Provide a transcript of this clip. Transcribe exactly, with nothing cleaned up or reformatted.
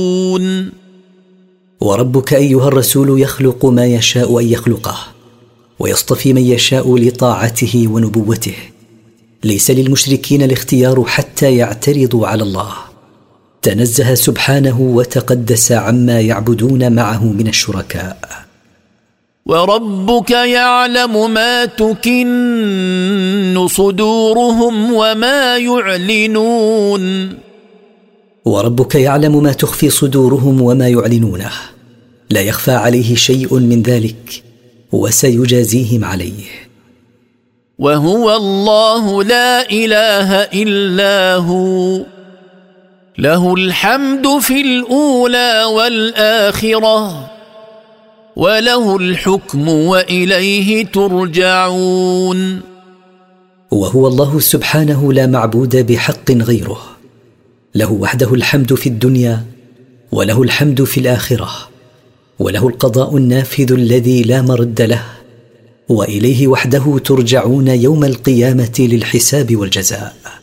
وربك أيها الرسول يخلق ما يشاء أن يخلقه، ويصطفي من يشاء لطاعته ونبوته. ليس للمشركين الاختيار حتى يعترضوا على الله، تنزه سبحانه وتقدس عما يعبدون معه من الشركاء. وربك يعلم ما تكن صدورهم وما يعلنون. وربك يعلم ما تخفي صدورهم وما يعلنونه، لا يخفى عليه شيء من ذلك، وسيجازيهم عليه. وهو الله لا إله إلا هو، له الحمد في الأولى والآخرة، وله الحكم وإليه ترجعون. وهو الله سبحانه لا معبود بحق غيره، له وحده الحمد في الدنيا، وله الحمد في الآخرة، وله القضاء النافذ الذي لا مرد له، وإليه وحده ترجعون يوم القيامة للحساب والجزاء.